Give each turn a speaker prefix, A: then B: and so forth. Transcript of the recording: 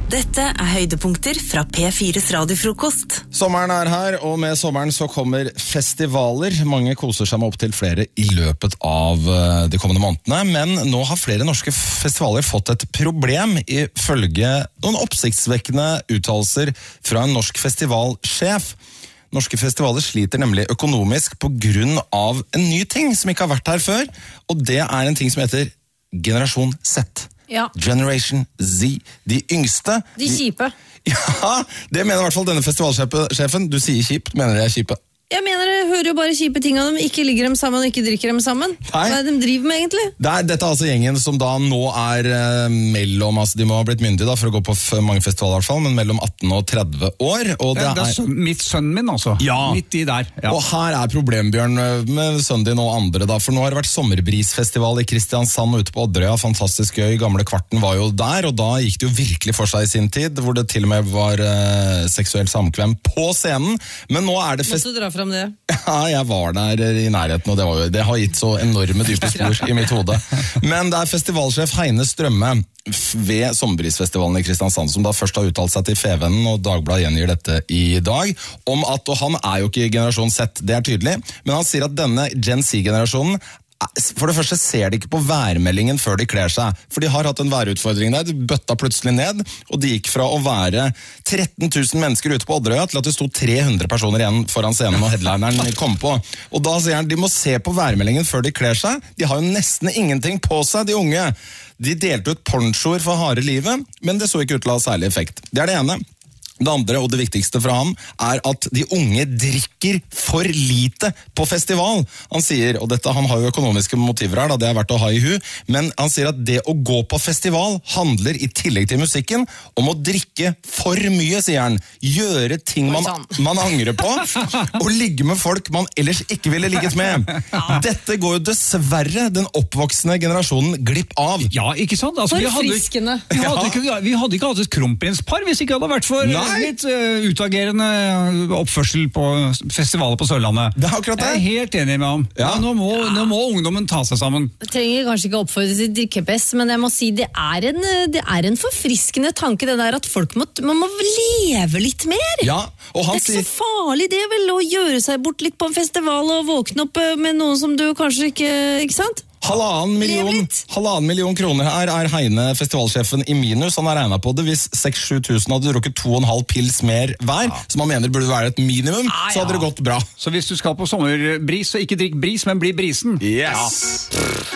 A: Dette høydepunkter fra P4's radiofrokost.
B: Sommeren her, og med sommeren så kommer festivaler. Mange koser seg med opp til flere i løpet av de kommende månedene. Men nå har flere norske festivaler fått et problem, ifølge noen oppsiktsvekkende uttalelser fra en norsk festivalsjef. Norske festivaler sliter nemlig økonomisk på grunn av en ny ting som ikke har vært her før, og det er en ting som heter Generasjon Z.
C: Ja.
B: Generation Z, de yngste.
C: De kjipe.
B: Ja, det mener i hvert fall denne festivalsjefen. Du sier kjipt, mener jeg kjipe.
C: Jeg mener, jeg hører jo bare kjipe ting av dem. Ikke ligger dem sammen, ikke drikker dem sammen. Hva er det de driver med egentlig?
B: Dette er altså gjengen som da nå er mellom, altså de må ha blitt myndige da, for å gå på mange festivaler i hvert fall, men mellom 18 og 30 år. Og det er
D: mitt sønnen min altså.
B: Ja.
D: Midt i der. Ja.
B: Og her er problembjørn med sønnen din og andre da, for nå har det vært sommerbrisfestival i Kristiansand ute på Odderøya, fantastisk gøy, gamle kvarten var jo der, og da gikk det jo virkelig for seg i sin tid, hvor det til og med var seksuell samkvem på scenen, men nå er det
C: Måtte du dra frem det?
B: Ja, jeg var der i nærheten, og det har gitt så enorme dype spor i mitt hode. Men det er festivalsjef Heine Strømme ved Sommerbrisfestivalen i Kristiansand, som da først har uttalt seg til Fevennen, og Dagbladet gjengir dette i dag, om at, og han er jo ikke generasjon Z, det er tydelig, men han sier at denne Gen Z-generasjonen for det første ser de ikke på værmeldingen før de kler seg, for de har hatt en værutfordring der, de bøtta plutselig ned, og de gikk fra å være 13 000 mennesker ute på Odderøya til at det sto 300 personer igjen foran scenen og headlineren kom på. Og da sier han, de må se på værmeldingen før de kler seg, de har jo nesten ingenting på seg, de unge. De delte ut ponchoer for harde livet, men det så ikke ut til å ha særlig effekt. Det er det ene. Det andre og det viktigste fra ham er at de unge drikker for lite på festival. Han sier, og dette, han har jo økonomiske motiver her, da, det er verdt å ha i hu, men han sier at det å gå på festival handler i tillegg til musikken om å drikke for mye, sier han. Gjøre ting man angrer på, og ligge med folk man ellers ikke ville ligget med. Dette går jo dessverre den oppvoksende generasjonen glipp av.
D: Ja, ikke sant? Altså,
C: Forfriskende.
D: vi hadde ikke hatt et kronprinspar hvis ikke hadde vært for litt utagerende oppførsel på festivaler på Sørlandet.
B: Det er akkurat det.
D: Jeg er helt enig med ham. Ja. Nå må ungdommen ta seg sammen.
C: Jeg trenger kanskje ikke oppfordre til drikkepess, men jeg må si det er en forfriskende tanke det der at man må leve litt mer.
B: Ja, og han
C: det er ikke så farlig det vel å gjøre seg bort litt på en festival og våkne opp med noen som du kanskje ikke sant?
B: 1,5 million kroner her er Heine, festivalsjefen, i minus. Han har regnet på det. Hvis 6-7 000 hadde drukket 2,5 pils mer hver, som han mener burde være et minimum, så hadde det gått bra.
D: Så hvis du skal på sommerbris, så ikke drikk bris, men bli brisen.
B: Yes! Ja.